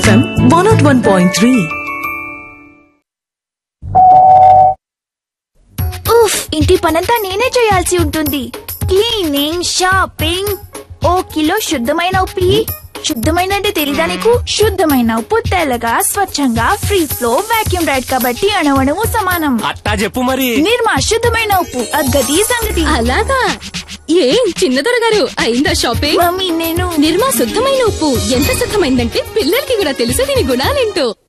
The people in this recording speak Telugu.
FM 101.3. ఉఫ్, ఇంటి పనంతా నేనే చేయాల్సి ఉంటుంది. క్లీనింగ్, షాపింగ్, ఓ కిలో శుద్ధమైన ఉప్పు. శుద్ధమైన అంటే తెలీదా నీకు? శుద్ధమైన ఉప్పు తెల్లగా, స్వచ్ఛంగా, ఫ్రీ ఫ్లో, వాక్యూమ్ రైడ్ కాబట్టి అణువణువు సమానం. అట్టా చెప్పు మరి. నిర్మా శుద్ధమైన ఉప్పు, అగ్గది సంగతి. అలాగా? ఏం చిన్నదొర గారు, అయిందా షాపింగ్? మమ్మీ నేను నిర్మా శుద్ధమైన ఉప్పు ఎంత శుద్ధమైందంటే పిల్లలకి కూడా తెలుసు దీని గుణాలేంటో.